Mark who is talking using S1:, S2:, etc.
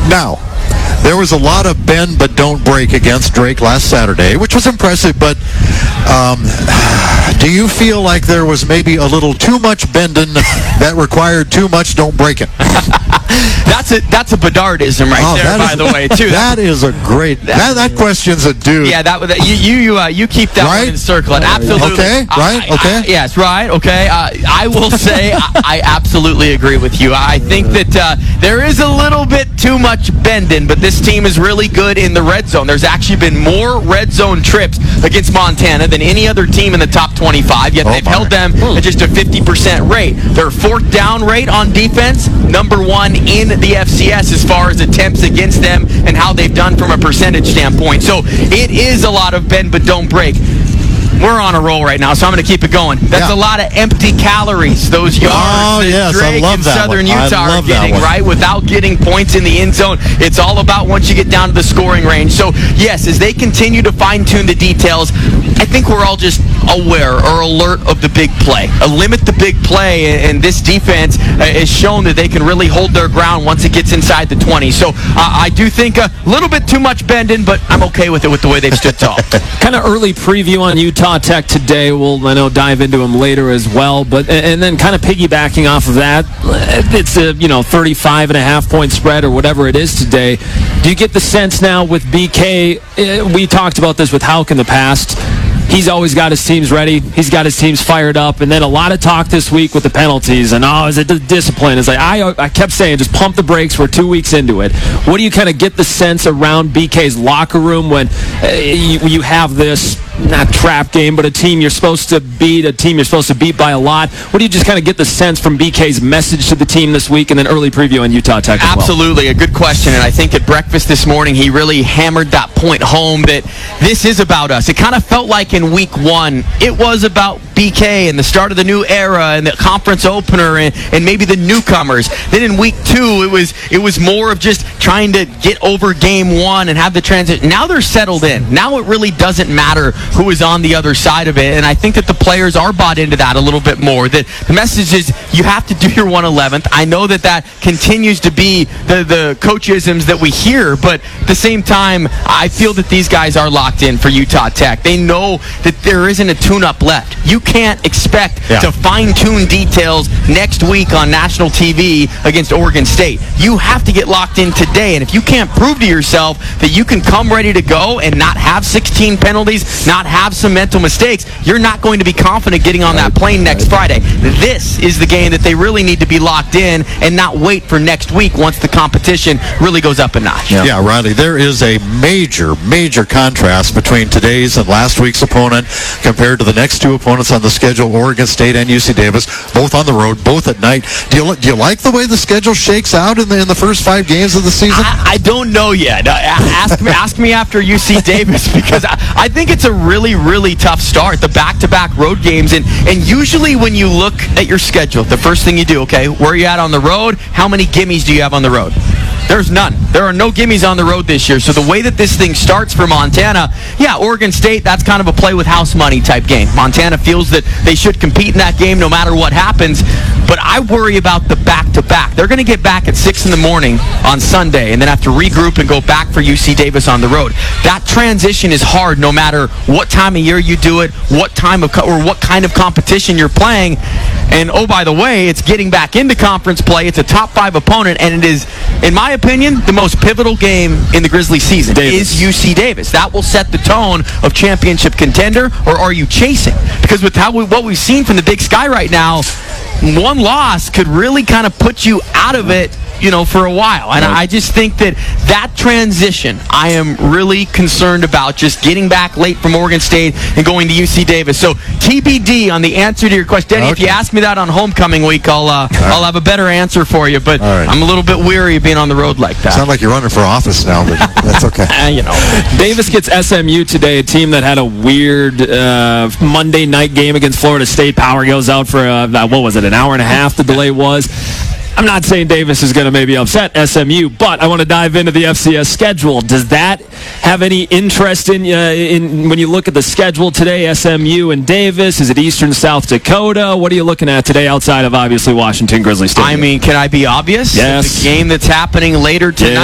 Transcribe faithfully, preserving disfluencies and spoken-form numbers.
S1: Now, there was a lot of bend but don't break against Drake last Saturday, which was impressive, but um, do you feel like there was maybe a little too much bending that required too much don't break it?
S2: That's a that's a Bedardism right
S1: oh,
S2: there, by
S1: is,
S2: the way, too.
S1: That is a great... That, that question's a dude.
S2: Yeah, that, that you you uh, you keep that
S1: right?
S2: one in circle. Absolutely.
S1: Okay, right,
S2: I,
S1: okay.
S2: I, yes, right, okay. Uh, I will say I, I absolutely agree with you. I think that uh, there is a little bit too much bending, but this team is really good in the red zone. There's actually been more red zone trips against Montana than any other team in the top twenty-five, yet
S1: oh
S2: they've
S1: my.
S2: held them at just a fifty percent rate. Their fourth down rate on defense, number one in the F C S as far as attempts against them and how they've done from a percentage standpoint. So it is a lot of bend but don't break. We're on a roll right now, so I'm going to keep it going. That's
S1: yeah.
S2: a lot of empty calories, those yards
S1: oh,
S2: that
S1: yes,
S2: Drake
S1: I love
S2: and
S1: that
S2: Southern
S1: one.
S2: Utah
S1: I
S2: are
S1: love that
S2: getting,
S1: one.
S2: right, without getting points in the end zone. It's all about once you get down to the scoring range. So, yes, as they continue to fine-tune the details, I think we're all just aware or alert of the big play. Uh, limit the big play, and this defense uh, has shown that they can really hold their ground once it gets inside the twenty. So, uh, I do think a little bit too much bending, but I'm okay with it with the way they've stood tall.
S3: Kind of early preview on Utah Tech today. We'll, I know, dive into them later as well. But and then kind of piggybacking off of that, it's a you know thirty-five and a half point spread or whatever it is today. Do you get the sense now with B K? We talked about this with Houck in the past. He's always got his teams ready. He's got his teams fired up. And then a lot of talk this week with the penalties. And, oh, is it the discipline? It's like, I I kept saying, just pump the brakes. We're two weeks into it. What do you kind of get the sense around B K's locker room when uh, you, you have this, not trap game, but a team you're supposed to beat, a team you're supposed to beat by a lot? What do you just kind of get the sense from B K's message to the team this week and then early preview on Utah Tech as well?
S2: Absolutely. A good question. And I think at breakfast this morning, he really hammered that point home that this is about us. It kind of felt like in week one, it was about B K and the start of the new era and the conference opener and, and maybe the newcomers. Then in week two, it was it was more of just trying to get over game one and have the transition. Now they're settled in. Now it really doesn't matter who is on the other side of it. And I think that the players are bought into that a little bit more. That the message is you have to do your one eleventh. I know that that continues to be the, the coachisms that we hear, but at the same time, I feel that these guys are locked in for Utah Tech. They know that there isn't a tune-up left. You can't expect
S1: yeah.
S2: to fine-tune details next week on national T V against Oregon State. You have to get locked in today, and if you can't prove to yourself that you can come ready to go and not have sixteen penalties, not have some mental mistakes, you're not going to be confident getting on that plane next Friday. This is the game that they really need to be locked in and not wait for next week once the competition really goes up a notch.
S1: Yeah, yeah Riley, there is a major, major contrast between today's and last week's opponent compared to the next two opponents on the schedule, Oregon State and U C Davis, both on the road, both at night. Do you, do you like the way the schedule shakes out in the, in the first five games of the season?
S2: I, I don't know yet. Uh, ask, me, ask me after U C Davis because I, I think it's a really, really tough start, the back-to-back road games. And, and usually when you look at your schedule, the first thing you do, okay, where are you at on the road? How many gimmies do you have on the road? There's none. There are no gimmies on the road this year. So the way that this thing starts for Montana, yeah, Oregon State, that's kind of a play with house money type game. Montana feels that they should compete in that game no matter what happens. But I worry about the back-to-back. They're going to get back at six in the morning on Sunday and then have to regroup and go back for U C Davis on the road. That transition is hard no matter what time of year you do it, what time of co- or what kind of competition you're playing. And, oh, by the way, it's getting back into conference play. It's a top five opponent, and it is, in my opinion, the most pivotal game in the Grizzlies season
S3: Davis.
S2: is U C Davis. That will set the tone of championship contender, or are you chasing? Because with how we, what we've seen from the Big Sky right now, one loss could really kind of put you out of it, you know, for a while. And I just think that that transition, I am really concerned about just getting back late from Oregon State and going to U C Davis. So T B D on the answer to your question. Denny,
S1: Okay.
S2: if you ask me that on homecoming week, I'll uh,
S1: right.
S2: I'll have a better answer for you. But
S1: right.
S2: I'm a little bit weary of being on the road like that.
S1: Sound like you're running for office now, but that's okay.
S2: Uh, you know.
S3: Davis gets S M U today, a team that had a weird uh, Monday night game against Florida State. Power goes out for, uh, what was it, an hour and a half the delay was. I'm not saying Davis is going to maybe upset S M U, but I want to dive into the F C S schedule. Does that have any interest in, uh, in when you look at the schedule today, S M U and Davis? Is it Eastern South Dakota? What are you looking at today outside of, obviously, Washington Grizzlies Stadium?
S2: I mean, can I be obvious?
S3: Yes.
S2: It's a game that's happening later tonight.